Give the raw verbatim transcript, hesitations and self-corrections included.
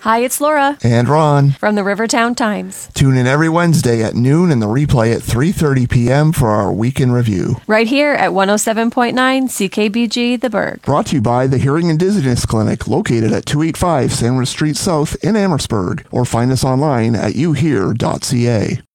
Hi, it's Laura. And Ron. From the Rivertown Times. Tune in every Wednesday at noon and the replay at three thirty p.m. for our Weekend Review. Right here at one oh seven point nine C K B G, The Berg. Brought to you by the Hearing and Dizziness Clinic, located at two eighty-five Sandwich Street South in Amherstburg. Or find us online at you hear dot c a.